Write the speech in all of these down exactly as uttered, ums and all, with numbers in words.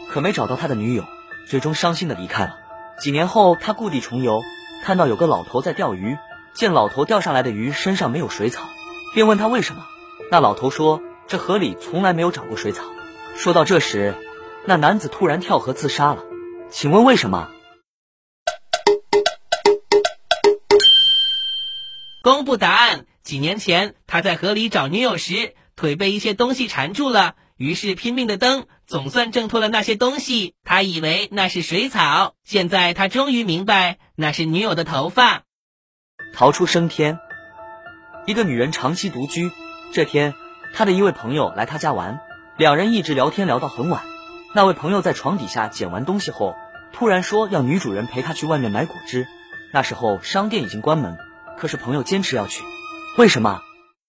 可没找到他的女友，最终伤心的离开了。几年后，他故地重游，看到有个老头在钓鱼，见老头钓上来的鱼身上没有水草，便问他为什么。那老头说，这河里从来没有长过水草。说到这时，那男子突然跳河自杀了。请问为什么？ 公布答案。几年前，他在河里找女友时，腿被一些东西缠住了，于是拼命的蹬，总算挣脱了那些东西。他以为那是水草，现在他终于明白，那是女友的头发。 逃出升天。一个女人长期独居，这天，她的一位朋友来她家玩，两人一直聊天聊到很晚。那位朋友在床底下捡完东西后，突然说要女主人陪他去外面买果汁。那时候商店已经关门，可是朋友坚持要去。为什么？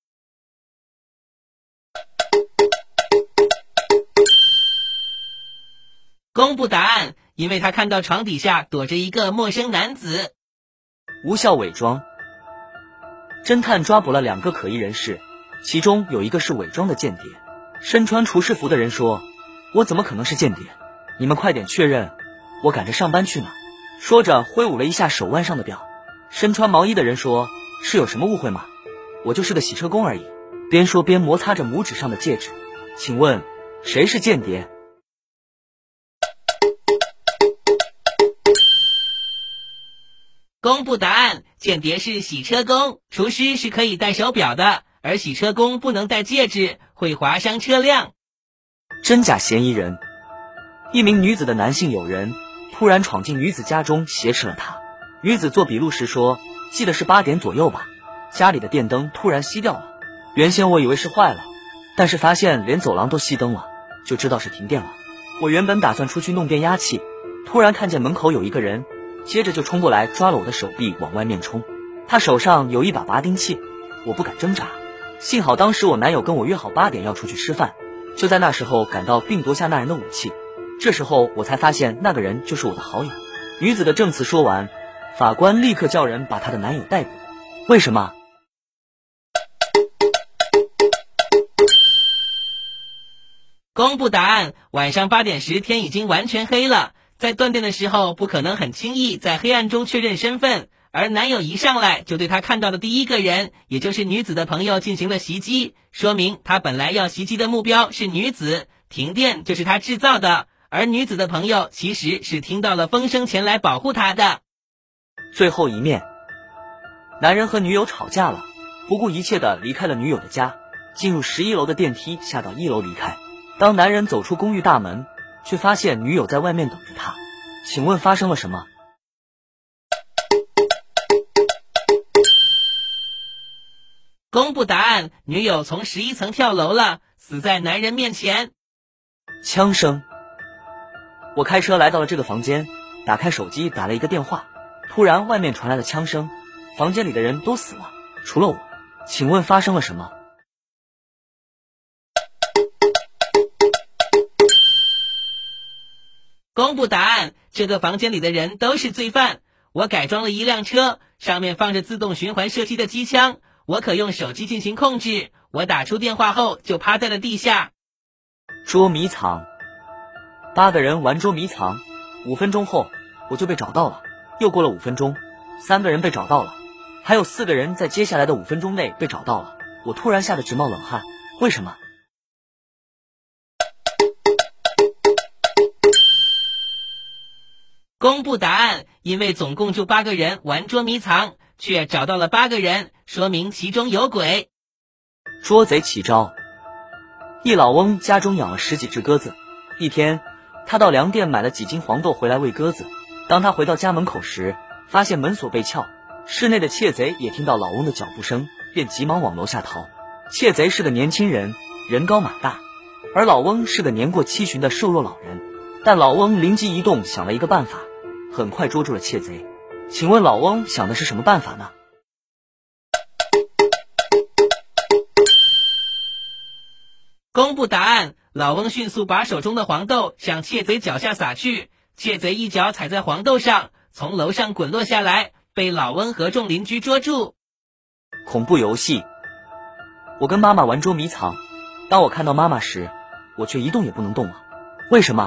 公布答案。因为他看到床底下躲着一个陌生男子。 无效伪装。侦探抓捕了两个可疑人士，其中有一个是伪装的间谍。身穿厨师服的人说，我怎么可能是间谍？你们快点确认，我赶着上班去呢。说着挥舞了一下手腕上的表。身穿毛衣的人说，是有什么误会吗？我就是个洗车工而已。边说边摩擦着拇指上的戒指。请问谁是间谍？ 公布答案。间谍是洗车工，厨师是可以戴手表的，而洗车工不能戴戒指，会划伤车辆。 真假嫌疑人。一名女子的男性友人突然闯进女子家中挟持了她。女子做笔录时说，记得是八点左右吧，家里的电灯突然熄掉了。原先我以为是坏了，但是发现连走廊都熄灯了，就知道是停电了。我原本打算出去弄变压器，突然看见门口有一个人，接着就冲过来抓了我的手臂往外面冲。他手上有一把拔钉器，我不敢挣扎。幸好当时我男友跟我约好八点要出去吃饭，就在那时候赶到并夺下那人的武器。这时候我才发现那个人就是我的好友。女子的证词说完，法官立刻叫人把她的男友逮捕。为什么？ 公布答案。晚上八点时，天已经完全黑了，在断电的时候不可能很轻易在黑暗中确认身份，而男友一上来就对他看到的第一个人，也就是女子的朋友进行了袭击，说明他本来要袭击的目标是女子，停电就是他制造的，而女子的朋友其实是听到了风声前来保护他的。 最后一面。男人和女友吵架了，不顾一切地离开了女友的家，进入十一楼的电梯下到一楼离开。当男人走出公寓大门，却发现女友在外面等着他。请问发生了什么？ 公布答案。女友从十一层跳楼了，死在男人面前。 枪声。我开车来到了这个房间，打开手机打了一个电话，突然外面传来了枪声，房间里的人都死了，除了我。请问发生了什么？ 公布答案。这个房间里的人都是罪犯。我改装了一辆车，上面放着自动循环射击的机枪，我可用手机进行控制。我打出电话后就趴在了地下。 捉迷藏。八个人玩捉迷藏，五分钟后我就被找到了。又过了五分钟，三个人被找到了，还有四个人在接下来的五分钟内被找到了。我突然吓得直冒冷汗。为什么？ 公布答案。因为总共就八个人玩捉迷藏，却找到了八个人，说明其中有鬼。 捉贼起招。一老翁家中养了十几只鸽子，一天他到粮店买了几斤黄豆回来喂鸽子。当他回到家门口时，发现门锁被撬，室内的窃贼也听到老翁的脚步声，便急忙往楼下逃。窃贼是个年轻人，人高马大，而老翁是个年过七旬的瘦弱老人。但老翁灵机一动，想了一个办法，很快捉住了窃贼。请问老翁想的是什么办法呢？ 公布答案。老翁迅速把手中的黄豆向窃贼脚下撒去，窃贼一脚踩在黄豆上，从楼上滚落下来，被老翁和众邻居捉住。 恐怖游戏。我跟妈妈玩捉迷藏，当我看到妈妈时，我却一动也不能动了。为什么？